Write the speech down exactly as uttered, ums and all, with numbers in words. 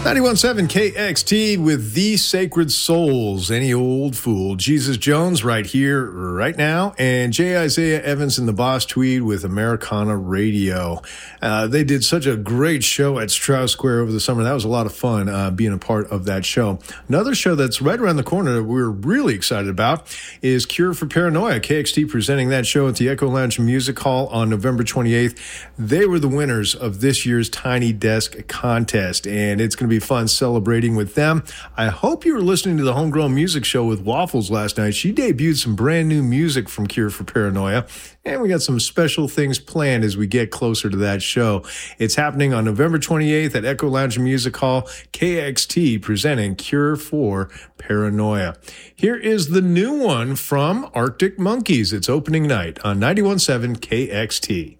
ninety-one point seven K X T with The Sacred Souls, Any Old Fool. Jesus Jones right here, right now, and J. Isaiah Evans and the Boss Tweed with Americana Radio. Uh, they did such a great show at Strauss Square over the summer. That was a lot of fun uh, being a part of that show. Another show that's right around the corner that we're really excited about is Cure for Paranoia. K X T presenting that show at the Echo Lounge Music Hall on November twenty-eighth. They were the winners of this year's Tiny Desk contest, and it's going to be fun celebrating with them. I hope you were listening to the Homegrown Music Show with Waffles last night. She debuted some brand new music from Cure for Paranoia, and we got some special things planned as we get closer to that show. It's happening on November twenty-eighth at Echo Lounge Music Hall. K X T presenting Cure for Paranoia. Here is the new one from Arctic Monkeys. It's opening night on ninety-one point seven K X T.